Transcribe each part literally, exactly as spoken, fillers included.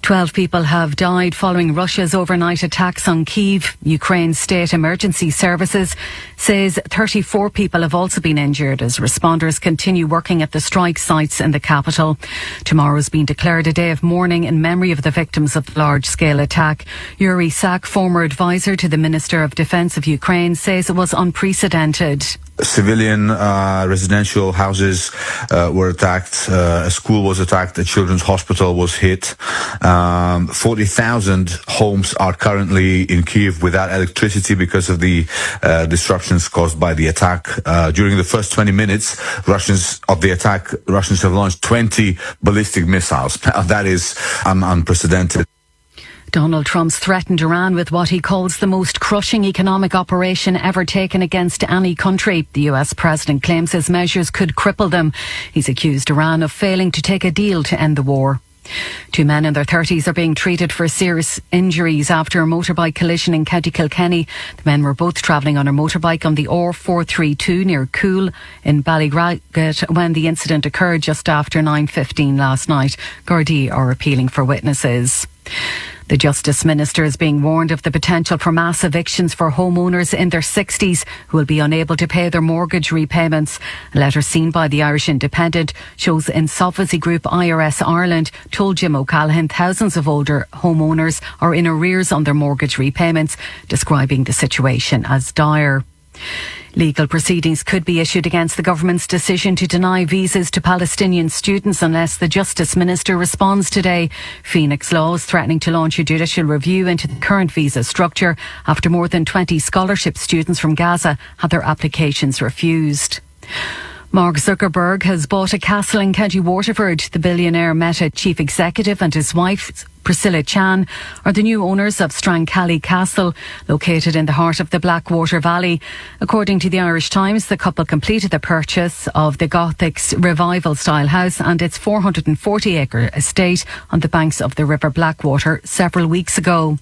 Twelve people have died following Russia's overnight attacks on Kyiv. Ukraine's state emergency services says thirty-four people have also been injured as responders continue working at the strike sites in the capital. Tomorrow's been declared a day of mourning in memory of the victims of the large-scale attack. Yuri Sak, former advisor to the Minister of Defence of Ukraine, says it was unprecedented. Civilian uh, residential houses uh, were attacked, uh, a school was attacked, a children's hospital was hit. Um, forty thousand homes are currently in Kyiv without electricity because of the uh, disruptions caused by the attack. Uh, during the first twenty minutes Russians of the attack, Russians have launched twenty ballistic missiles. Now, that is um, unprecedented. Donald Trump's threatened Iran with what he calls the most crushing economic operation ever taken against any country. The U S president claims his measures could cripple them. He's accused Iran of failing to take a deal to end the war. Two men in their thirties are being treated for serious injuries after a motorbike collision in County Kilkenny. The men were both travelling on a motorbike on the R four thirty-two near Cool in Ballygraget when the incident occurred just after nine fifteen last night. Gardaí are appealing for witnesses. The Justice Minister is being warned of the potential for mass evictions for homeowners in their sixties who will be unable to pay their mortgage repayments. A letter seen by the Irish Independent shows insolvency group I R S Ireland told Jim O'Callaghan thousands of older homeowners are in arrears on their mortgage repayments, describing the situation as dire. Legal proceedings could be issued against the government's decision to deny visas to Palestinian students unless the Justice Minister responds today. Phoenix Law is threatening to launch a judicial review into the current visa structure after more than twenty scholarship students from Gaza had their applications refused. Mark Zuckerberg has bought a castle in County Waterford. The billionaire Meta chief executive and his wife, Priscilla Chan, are the new owners of Strancally Castle, located in the heart of the Blackwater Valley. According to the Irish Times, the couple completed the purchase of the Gothic's revival-style house and its four hundred forty acre estate on the banks of the River Blackwater several weeks ago.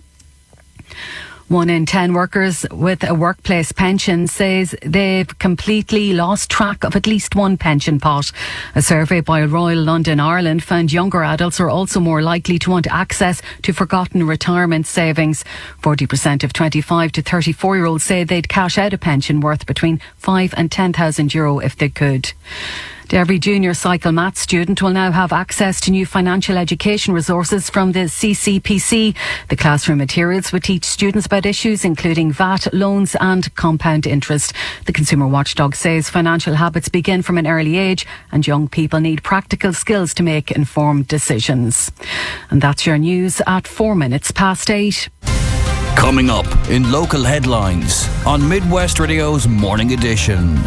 One in ten workers with a workplace pension says they've completely lost track of at least one pension pot. A survey by Royal London Ireland found younger adults are also more likely to want access to forgotten retirement savings. forty percent of twenty-five to thirty-four year olds say they'd cash out a pension worth between five and ten thousand euro if they could. Every junior cycle maths student will now have access to new financial education resources from the C C P C. The classroom materials will teach students about issues including V A T, loans and compound interest. The Consumer Watchdog says financial habits begin from an early age and young people need practical skills to make informed decisions. And that's your news at four minutes past eight. Coming up in local headlines on Midwest Radio's Morning Edition.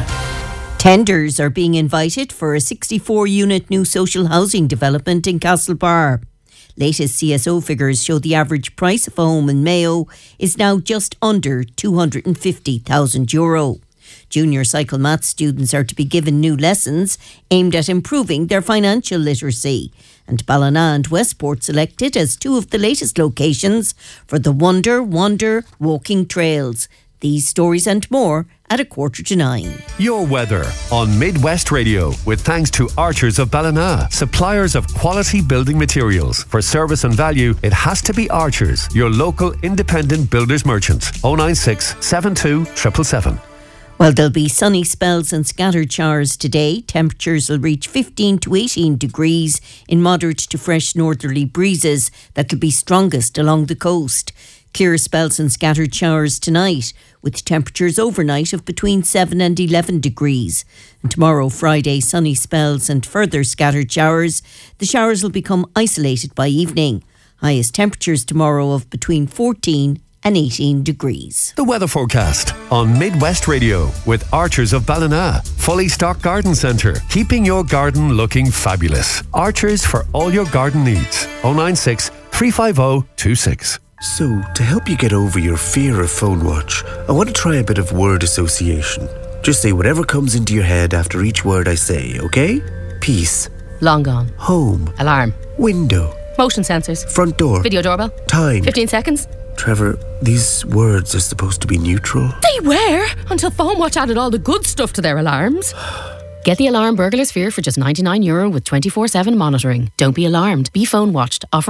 Tenders are being invited for a sixty-four unit new social housing development in Castlebar. Latest C S O figures show the average price of a home in Mayo is now just under two hundred fifty thousand euro. Junior cycle maths students are to be given new lessons aimed at improving their financial literacy. And Ballina and Westport selected as two of the latest locations for the Wonder Wander walking trails. These stories and more at a quarter to nine. Your weather on Midwest Radio with thanks to Archers of Ballina, suppliers of quality building materials. For service and value, it has to be Archers, your local independent builders merchant. oh nine six, seven two, seven seven seven. Well, there'll be sunny spells and scattered showers today. Temperatures will reach fifteen to eighteen degrees in moderate to fresh northerly breezes that will be strongest along the coast. Clear spells and scattered showers tonight, with temperatures overnight of between seven and eleven degrees. And tomorrow, Friday, sunny spells and further scattered showers. The showers will become isolated by evening. Highest temperatures tomorrow of between fourteen and eighteen degrees. The weather forecast on Midwest Radio with Archers of Ballina. Fully stocked garden centre, keeping your garden looking fabulous. Archers for all your garden needs. oh nine six, three five oh, two six. So, to help you get over your fear of phone watch, I want to try a bit of word association. Just say whatever comes into your head after each word I say, okay? Peace. Long gone. Home. Alarm. Window. Motion sensors. Front door. Video doorbell. Time. fifteen seconds. Trevor, these words are supposed to be neutral. They were, until Phone Watch added all the good stuff to their alarms. Get the alarm Burglar Sphere for just ninety-nine euro with twenty-four seven monitoring. Don't be alarmed. Be phone watched. Offer